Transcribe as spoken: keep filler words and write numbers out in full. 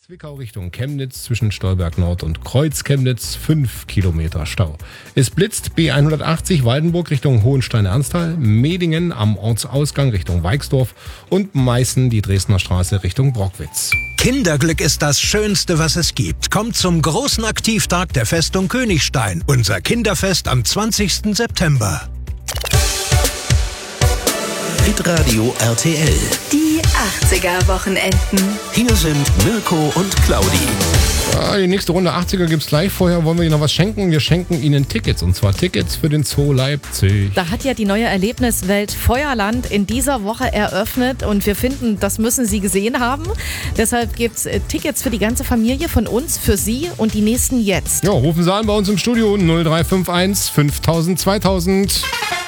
Zwickau Richtung Chemnitz zwischen Stolberg Nord und Kreuz Chemnitz fünf Kilometer Stau. Es blitzt B hundertachtzig Waldenburg Richtung Hohenstein-Ernsthal, Medingen am Ortsausgang Richtung Weixdorf und Meißen die Dresdner Straße Richtung Brockwitz. Kinderglück ist das Schönste, was es gibt. Kommt zum großen Aktivtag der Festung Königstein. Unser Kinderfest am zwanzigsten September. Hitradio R T L. Die achtziger-Wochenenden. Hier sind Mirko und Claudi. Ja, die nächste Runde achtziger gibt's gleich. Vorher wollen wir Ihnen noch was schenken. Wir schenken Ihnen Tickets, und zwar Tickets für den Zoo Leipzig. Da hat ja die neue Erlebniswelt Feuerland in dieser Woche eröffnet und wir finden, das müssen Sie gesehen haben. Deshalb gibt's Tickets für die ganze Familie von uns, für Sie und die nächsten jetzt. Ja, rufen Sie an bei uns im Studio null drei fünf eins fünftausend zweitausend.